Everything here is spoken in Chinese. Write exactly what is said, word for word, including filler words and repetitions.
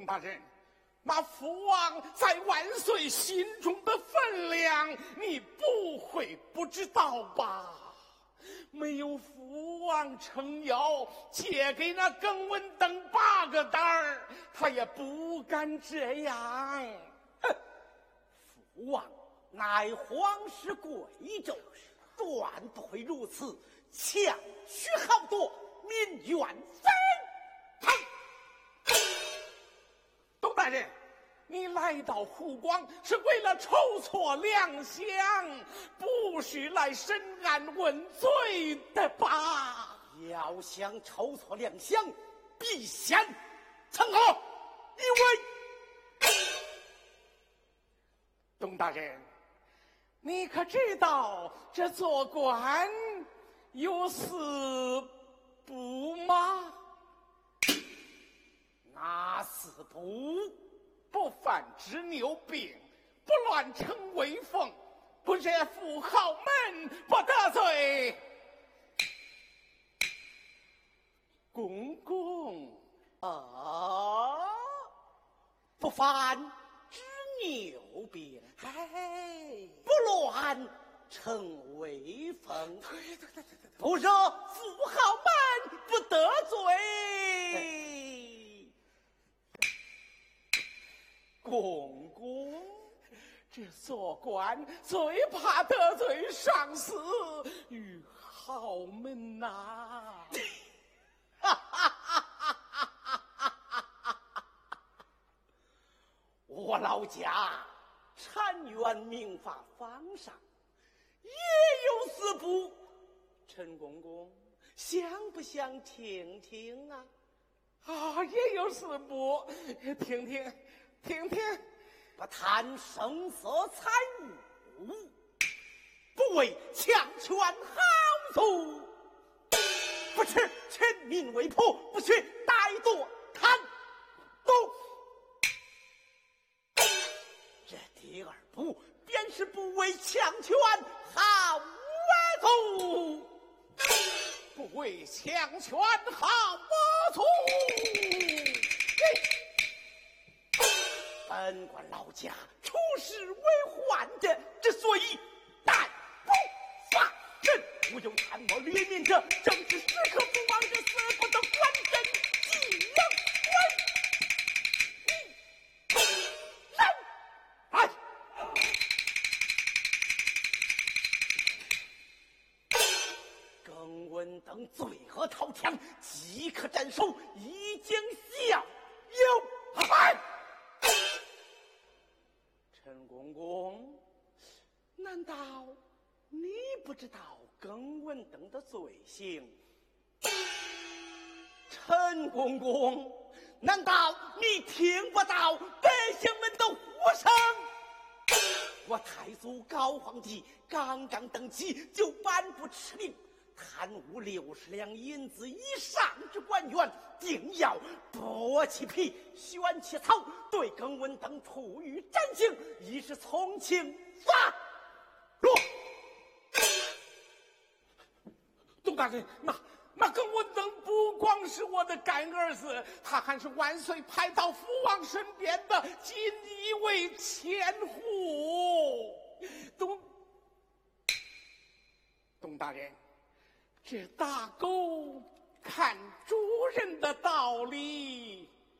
大人，那父王在万岁心中的分量，你不会不知道吧？没有父王撑腰，借给那耿文登八个胆儿，他也不敢这样。 哼，父王乃皇室贵胄，断不会如此强取豪夺，民怨沸腾。 董大人，你来到湖广是为了筹措粮饷，不是来审案问罪的吧？ 要想筹措粮饷，必先成何一位？ 董大人，你可知道这做官有四不吗？ 哪四不？ 不犯执拗病，不乱逞威风，不惹富豪门，不得罪公公。 啊，不犯执拗病， 哎， 不乱逞威风， 对对对对对， 不惹富豪门，不得罪公公。 这做官最怕得罪上司与豪门呐、 我老家禅院民法坊上也有四部，陈公公想不想听听啊？ 啊，也有四部，听听听听。 不贪声色财物，不为强权好处，不吃臣民为仆，不许怠惰贪赌。这第二步便是不为强权好为主， 不为强权好我处。 本官老家处事为患者，之所以胆不发人，无有贪墨掠民者，正是时刻不忘这四不得官真计阳官。人来，耿文等罪恶滔天，即刻斩首，已经效有害。陈公公，难道你不知道耿文登的罪行？陈公公，难道你听不到百姓们的呼声？我太祖高皇帝刚刚登基，就颁布敕令，贪污六十两银子以上之官员，定要剥其皮，选其草，对耿文登处以斩刑，以是从轻发落。 董大人，那那耿文登不光是我的干儿子，他还是万岁派到父王身边的锦衣卫千户。董董大人，这大狗看主人的道理